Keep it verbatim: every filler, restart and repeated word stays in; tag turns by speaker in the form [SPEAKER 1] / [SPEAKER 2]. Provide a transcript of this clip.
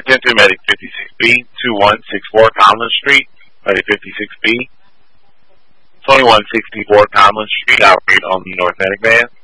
[SPEAKER 1] attention, Medic fifty-six B, two one six four Conlin Street. Medic fifty-six B, twenty-one sixty-four Conlin Street, operate on the North Atlantic band.